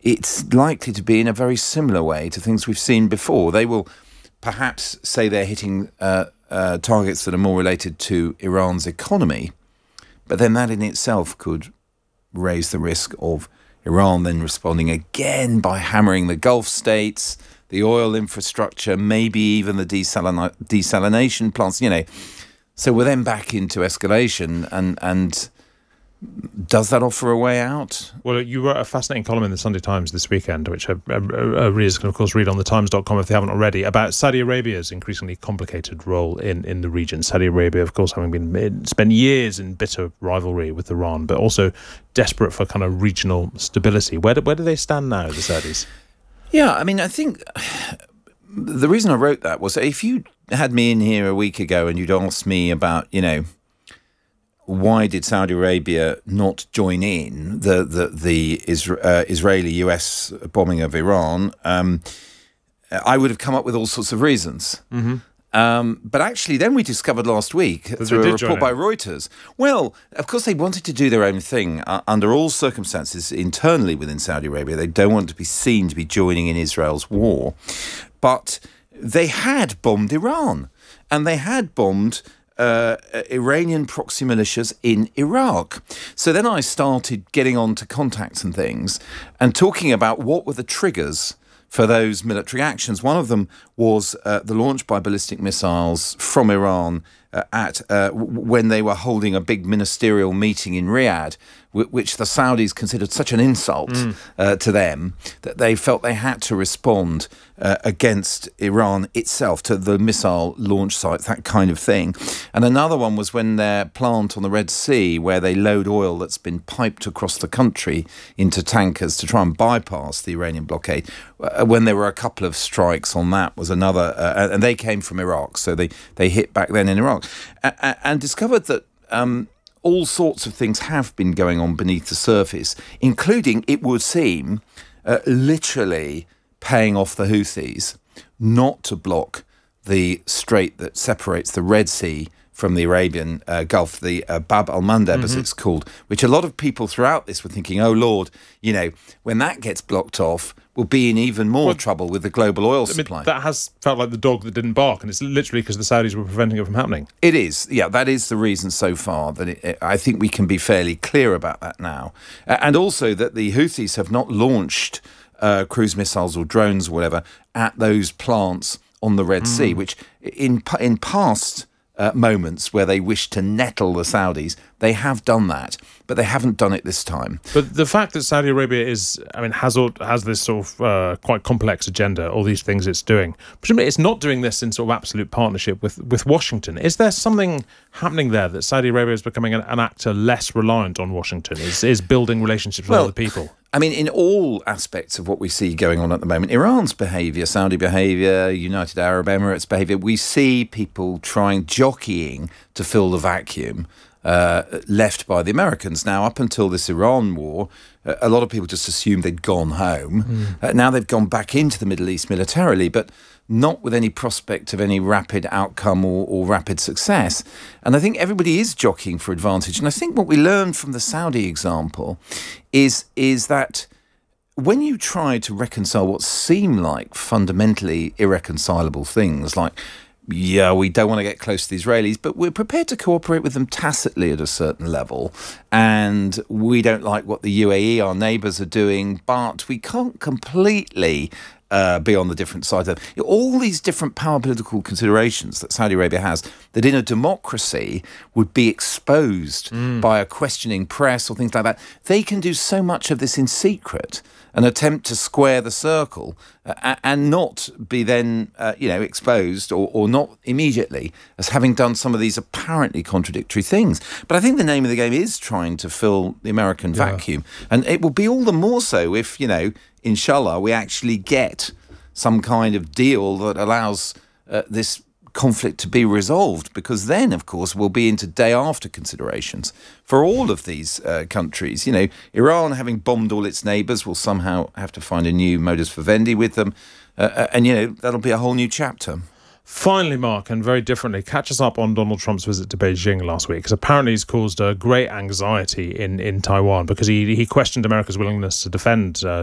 it's likely to be in a very similar way to things we've seen before. They will perhaps say they're hitting targets that are more related to Iran's economy, but then that in itself could raise the risk of Iran then responding again by hammering the Gulf states, the oil infrastructure, maybe even the desalination plants, So we're then back into escalation, and does that offer a way out? Well, you wrote a fascinating column in the Sunday Times this weekend, which readers can, of course, read on thetimes.com if they haven't already, about Saudi Arabia's increasingly complicated role in the region. Saudi Arabia, of course, having spent years in bitter rivalry with Iran, but also desperate for kind of regional stability. Where do they stand now, the Saudis? Yeah, I mean, I think the reason I wrote that was if you had me in here a week ago and you'd asked me about, why did Saudi Arabia not join in the Israeli-US bombing of Iran, I would have come up with all sorts of reasons. Mm-hmm. But actually, then we discovered last week through a report by Reuters. Well, of course, they wanted to do their own thing under all circumstances internally within Saudi Arabia. They don't want to be seen to be joining in Israel's war. But they had bombed Iran, and they had bombed Iranian proxy militias in Iraq. So then I started getting on to contacts and things and talking about what were the triggers for those military actions. One of them was the launch by ballistic missiles from Iran when they were holding a big ministerial meeting in Riyadh, which the Saudis considered such an insult to them that they felt they had to respond against Iran itself, to the missile launch sites, that kind of thing. And another one was when their plant on the Red Sea, where they load oil that's been piped across the country into tankers to try and bypass the Iranian blockade, when there were a couple of strikes on that was another, and they came from Iraq, so they hit back then in Iraq, and discovered that all sorts of things have been going on beneath the surface, including, it would seem, literally paying off the Houthis not to block the strait that separates the Red Sea from the Arabian Gulf, the Bab al-Mandeb, as it's called, which a lot of people throughout this were thinking, oh, Lord, when that gets blocked off, we'll be in even more trouble with the global oil supply. That has felt like the dog that didn't bark, and it's literally because the Saudis were preventing it from happening. It is. Yeah, that is the reason so far. That I think we can be fairly clear about that now. And also that the Houthis have not launched cruise missiles or drones or whatever at those plants on the Red Sea, which in past moments where they wish to nettle the Saudis, they have done that, but they haven't done it this time. But the fact that Saudi Arabia has this sort of quite complex agenda, all these things it's doing, presumably it's not doing this in sort of absolute partnership with Washington. Is there something happening there that Saudi Arabia is becoming an actor less reliant on Washington, is building relationships with other people? I mean, in all aspects of what we see going on at the moment, Iran's behaviour, Saudi behaviour, United Arab Emirates behaviour, we see people jockeying to fill the vacuum left by the Americans. Now, up until this Iran war, a lot of people just assumed they'd gone home. Now they've gone back into the Middle East militarily, but not with any prospect of any rapid outcome or rapid success. And I think everybody is jockeying for advantage. And I think what we learned from the Saudi example is that when you try to reconcile what seem like fundamentally irreconcilable things, like, yeah, we don't want to get close to the Israelis, but we're prepared to cooperate with them tacitly at a certain level. And we don't like what the UAE, our neighbours, are doing, but we can't completely be on the different side of it. All these different power political considerations that Saudi Arabia has that in a democracy would be exposed by a questioning press or things like that. They can do so much of this in secret, an attempt to square the circle and not be then, exposed or not immediately as having done some of these apparently contradictory things. But I think the name of the game is trying to fill the American vacuum. And it will be all the more so if, inshallah, we actually get some kind of deal that allows this conflict to be resolved, because then, of course, we'll be into day after considerations for all of these countries. Iran, having bombed all its neighbours, will somehow have to find a new modus vivendi with them. And that'll be a whole new chapter. Finally, Mark, and very differently, catch us up on Donald Trump's visit to Beijing last week, because apparently he's caused great anxiety in Taiwan because he questioned America's willingness to defend